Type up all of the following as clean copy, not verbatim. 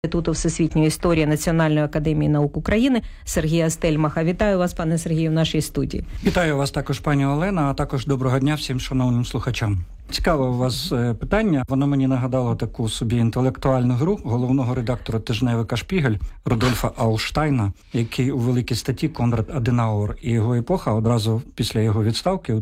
Інституту всесвітньої історії Національної академії наук України Сергія Стельмаха. Вітаю вас, пане Сергію, в нашій студії. Вітаю вас також, пані Олена, а також доброго дня всім шановним слухачам. Цікаве у вас питання. Воно мені нагадало таку собі інтелектуальну гру головного редактора тижневика «Шпігель» Рудольфа Аушштайна, який у великій статті «Конрад Аденауер і його епоха» одразу після його відставки у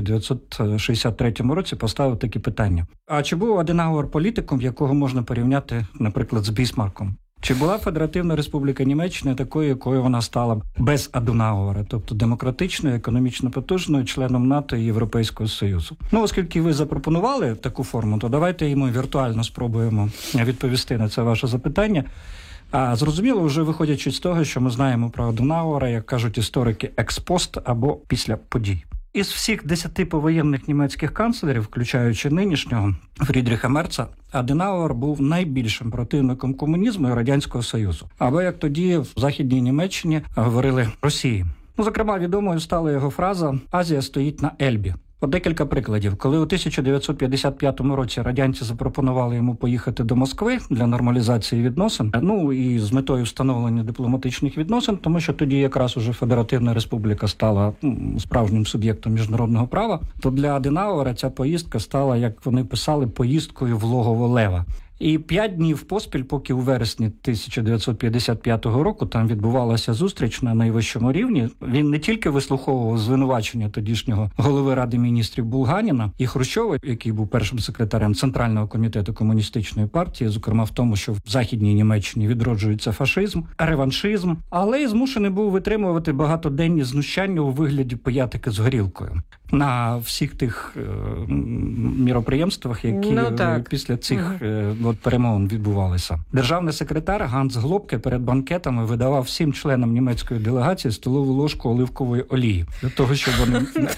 1963 році поставив такі питання. А чи був Аденауер політиком, якого можна порівняти, наприклад, з Бісмарком? Чи була Федеративна Республіка Німеччина такою, якою вона стала без Аденауера, тобто демократичною, економічно потужною, членом НАТО і Європейського Союзу? Оскільки ви запропонували таку форму, то давайте і ми віртуально спробуємо відповісти на це ваше запитання. А зрозуміло, вже виходячи з того, що ми знаємо про Аденауера, як кажуть історики, експост або після подій. Із всіх 10 повоєнних німецьких канцлерів, включаючи нинішнього Фрідріха Мерца, Аденауер був найбільшим противником комунізму і Радянського Союзу. Або, як тоді в Західній Німеччині говорили Росії. Зокрема, відомою стала його фраза «Азія стоїть на Ельбі». Декілька прикладів. Коли у 1955 році радянці запропонували йому поїхати до Москви для нормалізації відносин, і з метою встановлення дипломатичних відносин, тому що тоді якраз уже Федеративна Республіка стала справжнім суб'єктом міжнародного права, то для Аденауера ця поїздка стала, як вони писали, поїздкою в логово лева. І 5 днів поспіль, поки у вересні 1955 року там відбувалася зустріч на найвищому рівні, він не тільки вислуховував звинувачення тодішнього голови Ради міністрів Булганіна і Хрущова, який був першим секретарем Центрального комітету комуністичної партії, зокрема в тому, що в Західній Німеччині відроджується фашизм, реваншизм, але й змушений був витримувати багатоденні знущання у вигляді пиятики з горілкою на всіх тих міроприємствах, які після цих перемовин відбувалися. Державний секретар Ганс Глобке перед банкетами видавав всім членам німецької делегації столову ложку оливкової олії, для того, щоб вони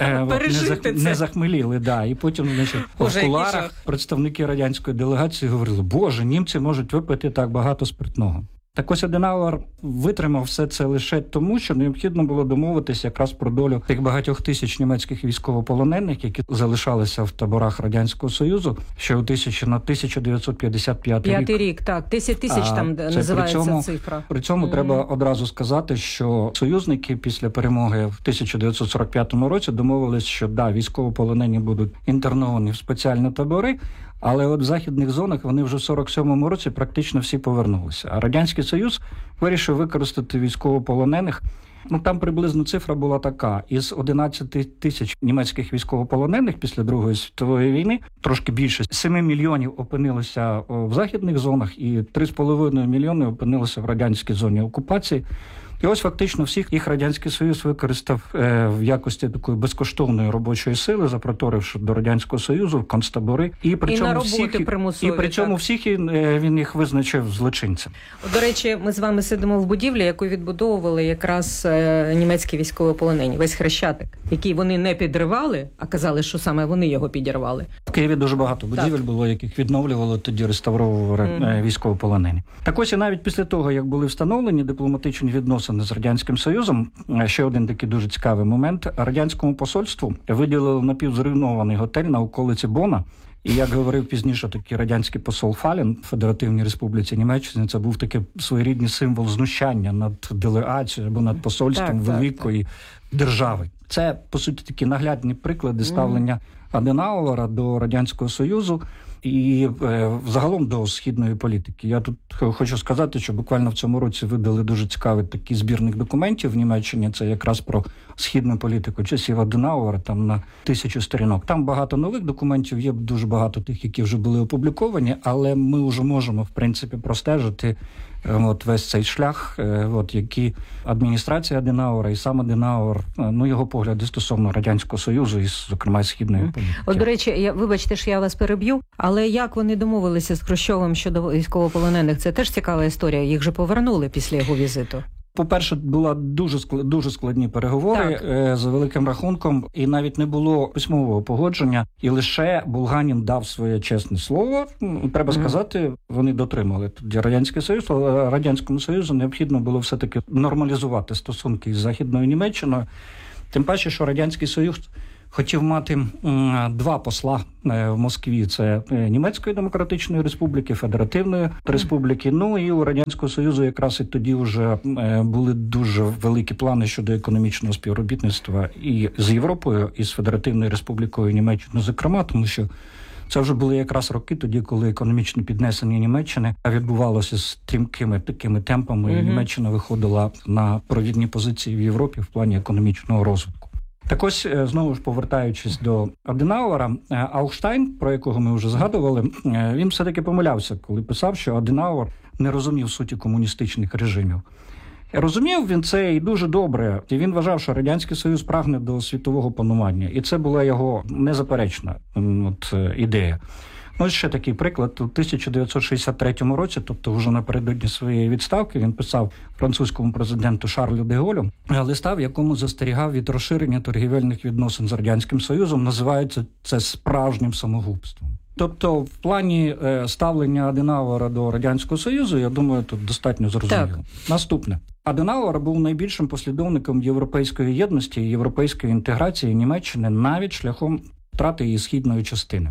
не захмеліли. І потім, в кулуарах представники радянської делегації говорили: «Боже, німці можуть випити так багато спиртного». Так ось Аденауер витримав все це лише тому, що необхідно було домовитися якраз про долю тих багатьох тисяч німецьких військовополонених, які залишалися в таборах Радянського Союзу ще у 1955 рік. Так, 10 тисяч там називається цифра. При цьому треба одразу сказати, що союзники після перемоги в 1945 році домовились, що військовополонені будуть інтерновані в спеціальні табори, але от в західних зонах вони вже в 47-му році практично всі повернулися. А Радянський Союз вирішив використати військовополонених. Там приблизно цифра була така. Із 11 тисяч німецьких військовополонених після Другої світової війни трошки більше 7 мільйонів опинилося в західних зонах і 3,5 мільйони опинилися в радянській зоні окупації. І ось фактично всіх їх Радянський Союз використав в якості такої безкоштовної робочої сили, запроторивши до Радянського Союзу в концтабори. І при цьому всіх він їх визначив злочинцем. До речі, ми з вами сидимо в будівлі, яку відбудовували якраз німецькі військовополонені. Весь Хрещатик, який вони не підривали, а казали, що саме вони його підірвали. В Києві дуже багато будівель було, яких відновлювали, тоді реставровували військовополонені. Так ось і навіть після того, як були встановлені дипломатичні відносини з Радянським Союзом, ще один такий дуже цікавий момент. Радянському посольству виділили напівзруйнований готель на околиці Бона. І, як говорив пізніше такий радянський посол Фалін в Федеративній Республіці Німеччини, це був такий своєрідний символ знущання над делегацією або над посольством великої держави. Це, по суті, такі наглядні приклади ставлення Аденауера до Радянського Союзу і загалом до східної політики. Я тут хочу сказати, що буквально в цьому році видали дуже цікавий такий збірник документів в Німеччині. Це якраз про східну політику часів Аденауера, там на 1000 сторінок. Там багато нових документів, є дуже багато тих, які вже були опубліковані, але ми вже можемо, в принципі, простежити весь цей шлях, які адміністрація Аденауера і сам Аденауер, його погляди стосовно Радянського Союзу і, зокрема, східної політики. До речі, вибачте, що я вас переб'ю, але як вони домовилися з Хрущовим щодо військовополонених? Це теж цікава історія. Їх же повернули після його візиту. По-перше, були дуже складні переговори за великим рахунком, і навіть не було письмового погодження, і лише Булганін дав своє чесне слово. Треба сказати, вони дотримали тоді Радянський Союз, але Радянському Союзу необхідно було все-таки нормалізувати стосунки з Західною Німеччиною. Тим паче, що Радянський Союз хотів мати два посла в Москві. Це Німецької Демократичної Республіки, Федеративної Республіки. Ну і у Радянського Союзу якраз і тоді вже були дуже великі плани щодо економічного співробітництва і з Європою, і з Федеративною Республікою Німеччини, зокрема, тому що це вже були якраз роки тоді, коли економічне піднесення Німеччини відбувалося з стрімкими такими темпами, і Німеччина виходила на провідні позиції в Європі в плані економічного розвитку. Так ось, знову ж повертаючись до Аденауера, Аухштайн, про якого ми вже згадували, він все-таки помилявся, коли писав, що Аденауер не розумів суті комуністичних режимів. Розумів він це і дуже добре. І він вважав, що Радянський Союз прагне до світового панування. І це була його незаперечна ідея. Ось ще такий приклад. У 1963 році, тобто вже напередодні своєї відставки, він писав французькому президенту Шарлю де Голлю листа, в якому застерігав від розширення торгівельних відносин з Радянським Союзом. Називається це справжнім самогубством. Тобто в плані ставлення Аденауера до Радянського Союзу, я думаю, тут достатньо зрозуміло. Так. Наступне. Аденауер був найбільшим послідовником європейської єдності і європейської інтеграції Німеччини навіть шляхом втрати її східної частини.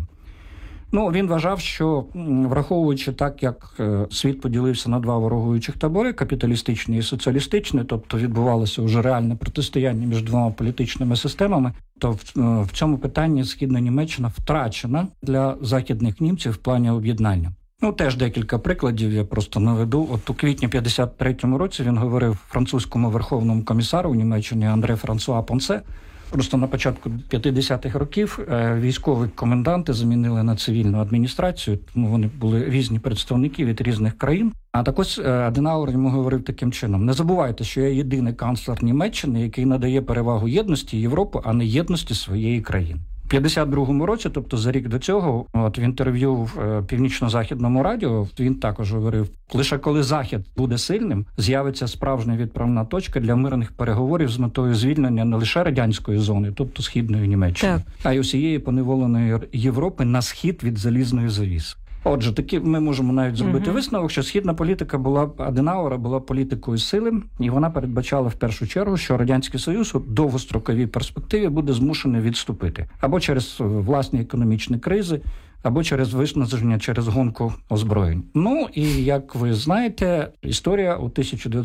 Він вважав, що, враховуючи так, як світ поділився на два ворогуючих табори, капіталістичний і соціалістичний, тобто відбувалося вже реальне протистояння між двома політичними системами, то в цьому питанні Східна Німеччина втрачена для західних німців в плані об'єднання. Теж декілька прикладів я просто наведу. От у квітні 1953 році він говорив французькому верховному комісару в Німеччині Андре Франсуа Понсе. Просто на початку 50-х років військові коменданти замінили на цивільну адміністрацію, тому вони були різні представники від різних країн. А так ось Аденауер йому говорив таким чином: не забувайте, що я єдиний канцлер Німеччини, який надає перевагу єдності Європи, а не єдності своєї країни. У 52-му році, тобто за рік до цього, в інтерв'ю в Північно-Західному радіо, він також говорив: лише коли Захід буде сильним, з'явиться справжня відправна точка для мирних переговорів з метою звільнення не лише радянської зони, тобто Східної Німеччини, а й усієї поневоленої Європи на схід від залізної завіси. Отже, таки ми можемо навіть зробити висновок, що східна політика Аденауера була політикою сили, і вона передбачала в першу чергу, що Радянський Союз у довгостроковій перспективі буде змушений відступити або через власні економічні кризи, або через виснаження, через гонку озброєнь. І, як ви знаєте, історія у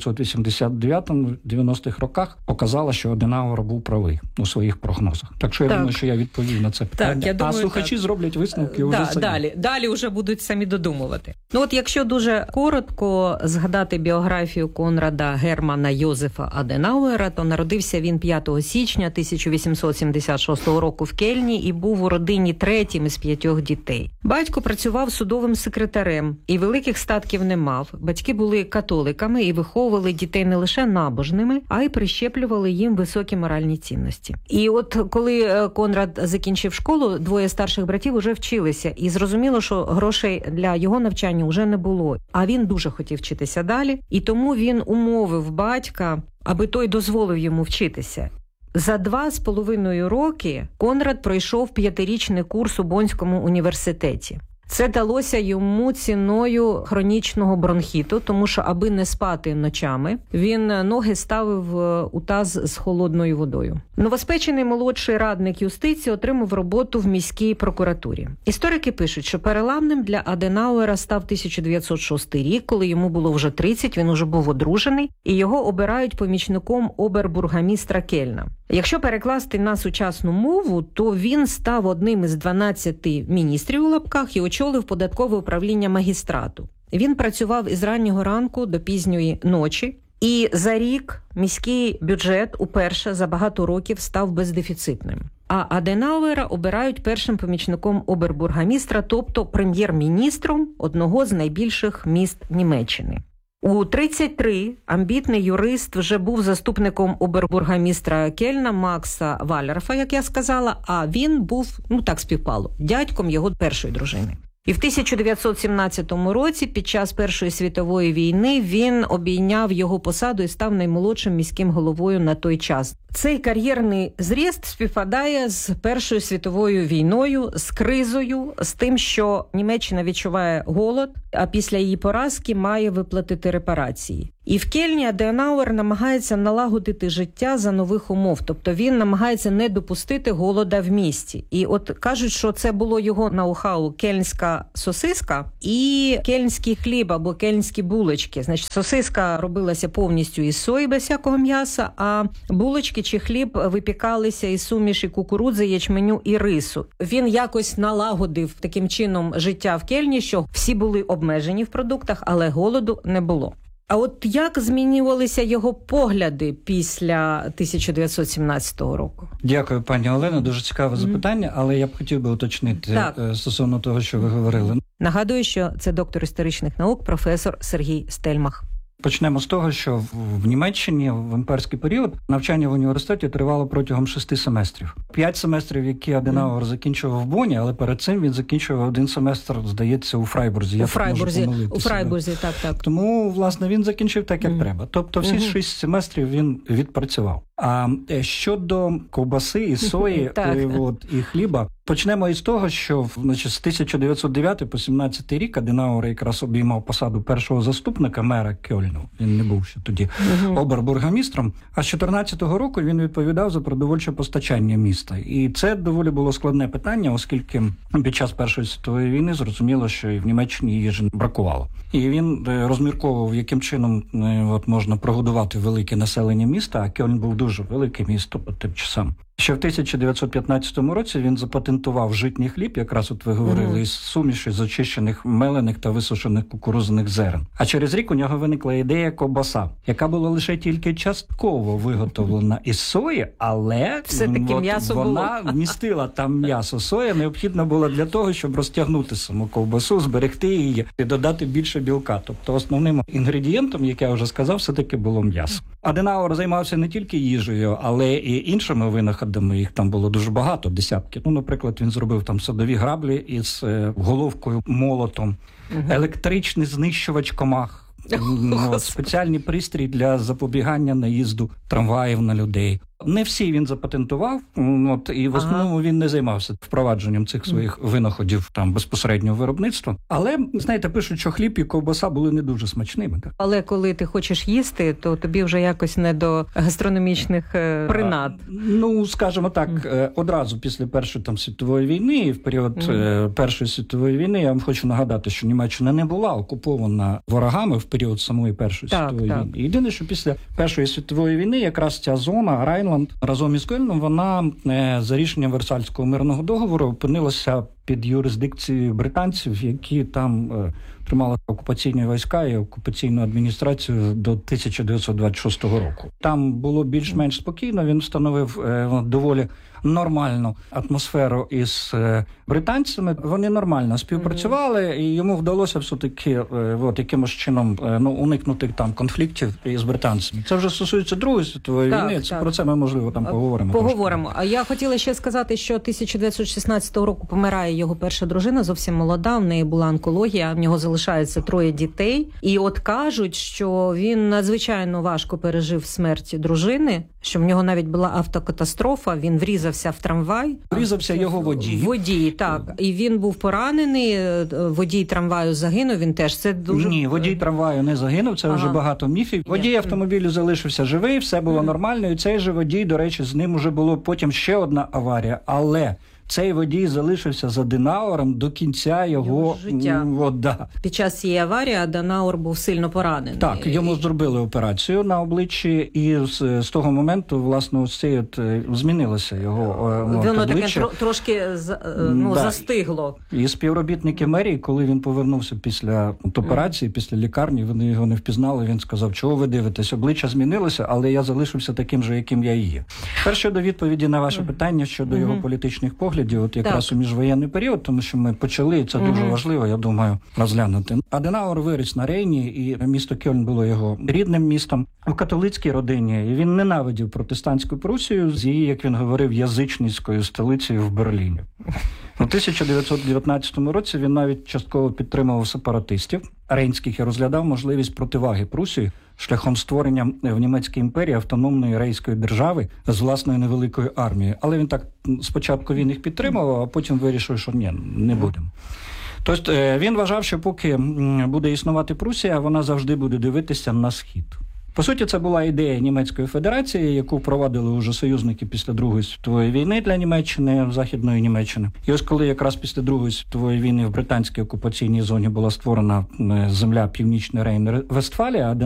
1989-90-х роках показала, що Аденауер був правий у своїх прогнозах. Так що я думаю, що я відповів на це питання. Думаю, слухачі зроблять висновки вже самі. Далі вже будуть самі додумувати. Якщо дуже коротко згадати біографію Конрада Германа Йозефа Аденауера, то народився він 5 січня 1876 року в Кельні і був у родині третім із 5 дітей. Батько працював судовим секретарем і великих статків не мав. Батьки були католиками і виховували дітей не лише набожними, а й прищеплювали їм високі моральні цінності. І от коли Конрад закінчив школу, двоє старших братів уже вчилися. І зрозуміло, що грошей для його навчання вже не було. А він дуже хотів вчитися далі. І тому він умовив батька, аби той дозволив йому вчитися. За 2,5 роки Конрад пройшов 5-річний курс у Боннському університеті. Це далося йому ціною хронічного бронхіту, тому що, аби не спати ночами, він ноги ставив у таз з холодною водою. Новоспечений молодший радник юстиції отримав роботу в міській прокуратурі. Історики пишуть, що переламним для Аденауера став 1906 рік, коли йому було вже 30, він уже був одружений, і його обирають помічником обербургомістра Кельна. Якщо перекласти на сучасну мову, то він став одним із 12 міністрів у лапках і очолив податкове управління магістрату. Він працював із раннього ранку до пізньої ночі, і за рік міський бюджет уперше за багато років став бездефіцитним. А Аденауера обирають першим помічником обербургомістра, тобто прем'єр-міністром одного з найбільших міст Німеччини. У 33 амбітний юрист вже був заступником обербургомістра Кельна Макса Валерфа, як я сказала, а він був, так співпало, дядьком його першої дружини. І в 1917 році, під час Першої світової війни, він обійняв його посаду і став наймолодшим міським головою на той час. Цей кар'єрний зріст співпадає з Першою світовою війною, з кризою, з тим, що Німеччина відчуває голод, а після її поразки має виплатити репарації. І в Кельні Аденауер намагається налагодити життя за нових умов. Тобто він намагається не допустити голода в місті. І от кажуть, що це було його ноу-хау кельнська сосиска і кельнський хліб або кельнські булочки. Значить, сосиска робилася повністю із сої без всякого м'яса, а булочки чи хліб випікалися із суміші кукурудзи, ячменю і рису. Він якось налагодив таким чином життя в Кельні, що всі були обмежені в продуктах, але голоду не було. А от як змінювалися його погляди після 1917 року? Дякую, пані Олено. Дуже цікаве запитання, але я б хотів би уточнити стосовно того, що ви говорили. Нагадую, що це доктор історичних наук, професор Сергій Стельмах. Почнемо з того, що в Німеччині в імперський період навчання в університеті тривало протягом 6 семестрів. 5 семестрів, які Аденауер закінчував в Бонні, але перед цим він закінчував 1 семестр, здається, у Фрайбурзі. У Фрайбурзі, так. Тому, власне, він закінчив так, як треба. Тобто всі 6 семестрів він відпрацював. А щодо ковбаси і сої і хліба, почнемо із того, що з 1909 по 17 рік Аденауер якраз обіймав посаду першого заступника мера Кьольну. Він не був ще тоді обербургомістром. А з 14-го року він відповідав за продовольче постачання міста. І це доволі було складне питання, оскільки під час Першої світової війни зрозуміло, що і в Німеччині їжі бракувало. І він розмірковував, яким чином можна прогодувати велике населення міста, а Кьольн був дуже велике місто по тим часам. Ще в 1915 році він запатентував житній хліб, якраз ви говорили, із суміші з очищених мелених та висушених кукурудзяних зерен. А через рік у нього виникла ідея ковбаса, яка була лише тільки частково виготовлена із сої, але вона містила там м'ясо. Соя необхідна була для того, щоб розтягнути саму ковбасу, зберегти її і додати більше білка. Тобто основним інгредієнтом, як я вже сказав, все-таки було м'ясо. Аденауер займався не тільки їжею, але і іншими винаходами. Їх там було дуже багато, десятки. Наприклад, він зробив там садові граблі із головкою, молотом, електричний знищувач комах, спеціальний пристрій для запобігання наїзду трамваїв на людей. Не всі він запатентував, і в основному він не займався впровадженням цих своїх винаходів там безпосереднього виробництва. Але, знаєте, пишуть, що хліб і ковбаса були не дуже смачними. Так? Але коли ти хочеш їсти, то тобі вже якось не до гастрономічних принад. Скажімо так, одразу після Першої світової війни і в період Першої світової війни, я вам хочу нагадати, що Німеччина не була окупована ворогами в період самої Першої світової війни. Єдине, що після Першої світової війни якраз ця зона, Райнланд, разом із Кельном, вона за рішенням Версальського мирного договору опинилася під юрисдикцією британців, які там тримали окупаційні війська і окупаційну адміністрацію до 1926 року. Там було більш-менш спокійно, він встановив доволі нормальну атмосферу із британцями. Вони нормально співпрацювали, і йому вдалося все-таки якимось чином уникнути там конфліктів із британцями. Це вже стосується Другої світової війни, про це ми, можливо, там поговоримо. А я хотіла ще сказати, що 1916 року помирає його перша дружина, зовсім молода, в неї була онкологія, в нього залишається 3 дітей. І от кажуть, що він надзвичайно важко пережив смерть дружини, що в нього навіть була автокатастрофа, він врізався в трамвай. Врізався його водій. Водій, так. І він був поранений, водій трамваю загинув, він теж. Це дуже... Ні, водій трамваю не загинув, це вже багато міфів. Водій автомобілю залишився живий, все було нормально, і цей же водій, до речі, з ним уже було потім ще одна аварія, але цей водій залишився з Аденауером до кінця його життя. Під час цієї аварії Аденауер був сильно поранений. Так, йому зробили операцію на обличчі, і з того моменту, власне, ось цей змінилося його воно обличчя. Таке трошки застигло. І співробітники мерії, коли він повернувся після операції, після лікарні, вони його не впізнали, він сказав, чого ви дивитесь, обличчя змінилося, але я залишився таким же, яким я і є. Тепер щодо відповіді на ваше питання, щодо його політичних поглядів, якраз у міжвоєнний період, тому що ми почали, і це дуже важливо, я думаю, розглянути. Аденауер виріс на Рейні, і місто Кьольн було його рідним містом. В католицькій родині, і він ненавидів протестантську Прусію з її, як він говорив, язичницькою столицею в Берліні. У 1919 році він навіть частково підтримував сепаратистів рейнських і розглядав можливість противаги Прусії шляхом створення в Німецькій імперії автономної рейнської держави з власною невеликою армією. Але він так, спочатку він їх підтримував, а потім вирішив, що ні, не будемо. Тобто він вважав, що поки буде існувати Прусія, вона завжди буде дивитися на схід. По суті, це була ідея Німецької Федерації, яку впровадили вже союзники після Другої світової війни для Німеччини, Західної Німеччини. І ось коли якраз після Другої світової війни в британській окупаційній зоні була створена земля Північний Рейн-Вестфалія,